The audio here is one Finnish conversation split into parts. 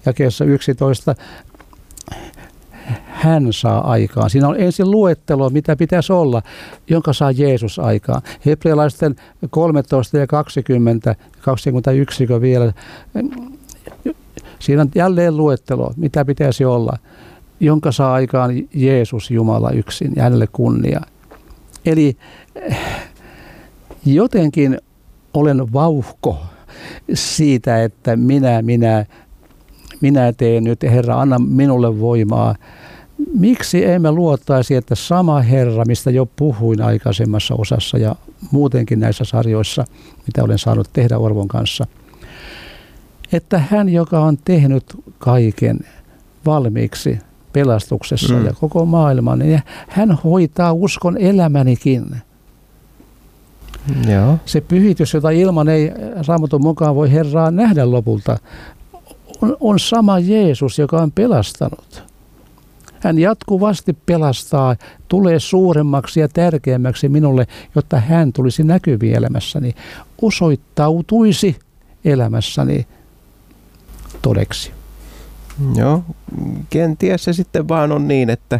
jakeessa 11, hän saa aikaan. Siinä on ensin luettelo, mitä pitäisi olla, jonka saa Jeesus aikaan. Hebrealaisten 13 ja 20, 21 vielä. Siinä on jälleen luettelo, mitä pitäisi olla, jonka saa aikaan Jeesus Jumala yksin ja hänelle kunnia. Eli jotenkin olen vauhko siitä, että minä teen nyt, Herra, anna minulle voimaa. Miksi emme luottaisi, että sama Herra, mistä jo puhuin aikaisemmassa osassa ja muutenkin näissä sarjoissa, mitä olen saanut tehdä Orvon kanssa, että hän, joka on tehnyt kaiken valmiiksi pelastuksessa ja koko maailman, niin hän hoitaa uskon elämänikin. Joo. Se pyhitys, jota ilman ei Raamatun mukaan voi Herraa nähdä lopulta, on sama Jeesus, joka on pelastanut. Hän jatkuvasti pelastaa, tulee suuremmaksi ja tärkeämmäksi minulle, jotta hän tulisi näkyviin elämässäni, osoittautuisi elämässäni todeksi. Joo, kenties se sitten vaan on niin, että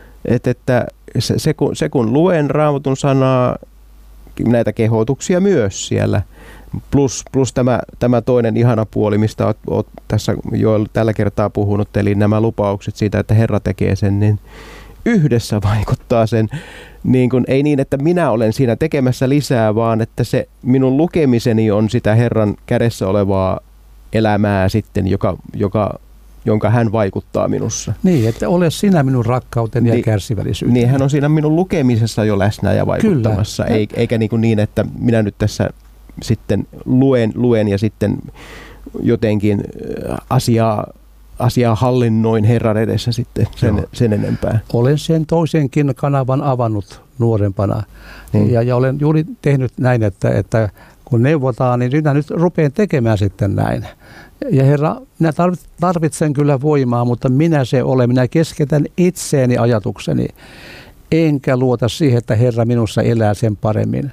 se kun luen Raamatun sanaa, näitä kehotuksia myös siellä, plus tämä toinen ihana puoli, mistä olet tässä jo tällä kertaa puhunut, eli nämä lupaukset siitä, että Herra tekee sen, niin yhdessä vaikuttaa sen, niin kuin, ei niin, että minä olen siinä tekemässä lisää, vaan että se minun lukemiseni on sitä Herran kädessä olevaa elämää sitten, jonka hän vaikuttaa minussa. Niin, että ole sinä minun rakkauteni ja kärsivällisyyteni. Niin, hän on siinä minun lukemisessa jo läsnä ja vaikuttamassa, eikä niin, että minä nyt tässä sitten luen ja sitten jotenkin asiaa hallinnoin Herran edessä sitten sen enempää. Olen sen toisenkin kanavan avannut nuorempana ja olen juuri tehnyt näin, että kun neuvotaan, niin minä nyt rupean tekemään sitten näin. Ja Herra, minä tarvitsen kyllä voimaa, mutta minä se olen. Minä keskitän itseeni ajatukseni, enkä luota siihen, että Herra minussa elää sen paremmin.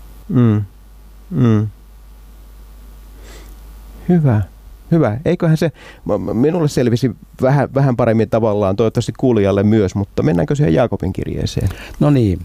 Hyvä. Eiköhän se minulle selvisi vähän paremmin tavallaan, toivottavasti kuulijalle myös, mutta mennäänkö siihen Jaakobin kirjeeseen? No niin.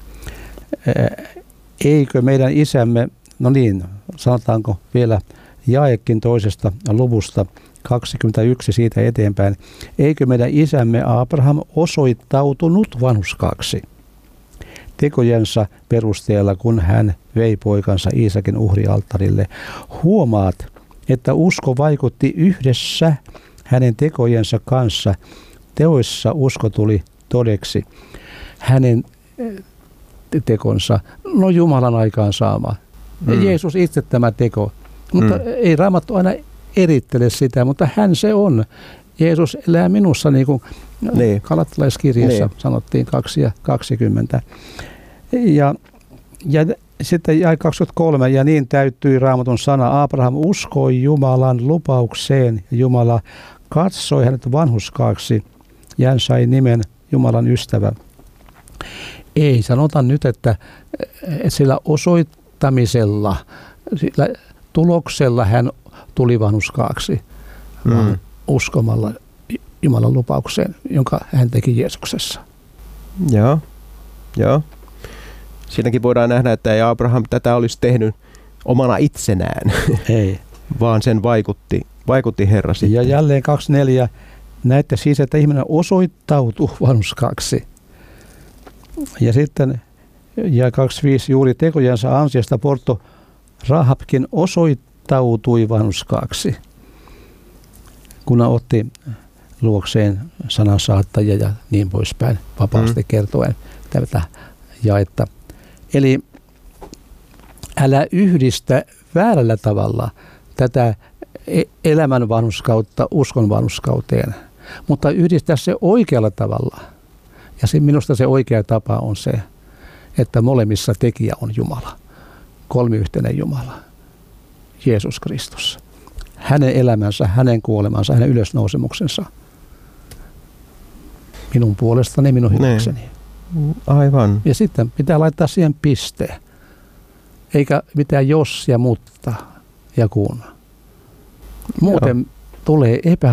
Eikö meidän isämme, no niin, sanotaanko vielä jaekin toisesta luvusta 21 siitä eteenpäin. Eikö meidän isämme Abraham osoittautunut vanhurskaaksi tekojensa perusteella, kun hän vei poikansa Iisakin uhrialttarille? Huomaat, että usko vaikutti yhdessä hänen tekojensa kanssa. Teoissa usko tuli todeksi. Hänen tekonsa, no Jumalan aikaan saama. Jeesus itse tämä teko. Mutta ei Raamattu aina erittele sitä, mutta hän se on. Jeesus elää minussa, niin kuin Galattalaiskirjassa sanottiin 2:20. Ja sitten jäi 23, ja niin täyttyi Raamatun sana. Abraham uskoi Jumalan lupaukseen, ja Jumala katsoi hänet vanhurskaaksi, ja hän sai nimen Jumalan ystävä. Ei sanota nyt, että sillä osoittamisella, sillä tuloksella hän tuli vanhurskaaksi, vaan uskomalla Jumalan lupaukseen, jonka hän teki Jeesuksessa. Joo. Siinäkin voidaan nähdä, että ei Abraham tätä olisi tehnyt omana itsenään, ei, vaan sen vaikutti Herra sitten. Ja jälleen 24, näette siis, että ihminen osoittautuu vanhurskaaksi. Ja sitten ja 25, juuri tekojensa ansiosta Porto Rahabkin osoittautui vanhurskaaksi, kun otti luokseen sanansaattajia ja niin poispäin, vapaasti kertoen tätä jaetta. Eli älä yhdistä väärällä tavalla tätä elämän vanhurskautta uskon vanhurskauteen, mutta yhdistää se oikealla tavalla. Ja minusta se oikea tapa on se, että molemmissa tekijä on Jumala, kolmiyhteinen Jumala, Jeesus Kristus. Hänen elämänsä, hänen kuolemansa, hänen ylösnousemuksensa. Minun puolestani, minun hyväkseni. Aivan. Ja sitten pitää laittaa siihen piste, eikä mitään jos ja mutta ja kun. Muuten tulee